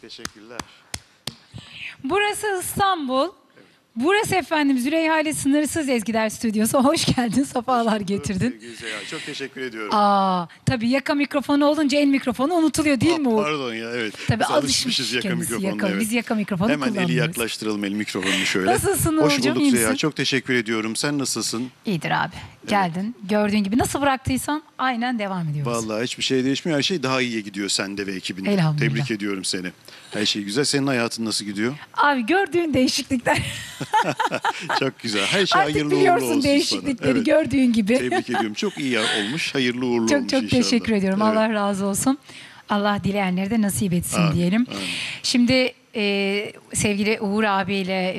Teşekkürler. Burası İstanbul. Burası efendim Züleyha ile Sınırsız Ezgiler Stüdyosu. Hoş geldin, sefalar getirdin. Sevgili Züleyha, çok teşekkür ediyorum. Tabii yaka mikrofonu olunca el mikrofonu unutuluyor değil mi Uğur? Pardon ya, evet. Tabii Biz alışmışız yaka kendisi mikrofonuna. Evet. Biz yaka mikrofonu Hemen kullanmıyoruz. eli yaklaştıralım, el mikrofonunu şöyle. Nasılsın Hoş Uğurcuğum, bulduk iyi Züleyha. misin? Çok teşekkür ediyorum. Sen nasılsın? İyidir abi. Geldin. Gördüğün gibi nasıl bıraktıysan aynen devam ediyoruz. Vallahi hiçbir şey değişmiyor. Her şey daha iyiye gidiyor sende ve ekibinde. Elhamdülillah. Tebrik ediyorum seni. Her şey güzel. Senin hayatın nasıl gidiyor? Abi gördüğün değişiklikler. Çok güzel. Her şey Artık hayırlı uğurlu biliyorsun olsun değişiklikleri sana. Evet. gördüğün gibi. Tebrik ediyorum. Çok iyi olmuş. Hayırlı uğurlu Çok olmuş çok inşallah. teşekkür ediyorum. Evet. Allah razı olsun. Allah dileyenleri de nasip etsin Amin, diyelim. amin. Şimdi sevgili Uğur abiyle